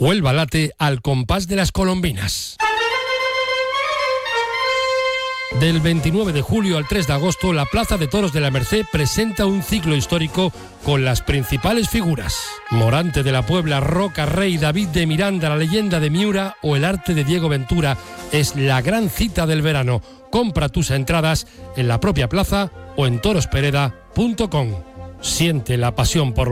Huelva late al compás de las colombinas. Del 29 de julio al 3 de agosto, la Plaza de Toros de la Merced presenta un ciclo histórico con las principales figuras. Morante de la Puebla, Roca Rey, David de Miranda, la leyenda de Miura o el arte de Diego Ventura es la gran cita del verano. Compra tus entradas en la propia plaza o en torospereda.com. Siente la pasión por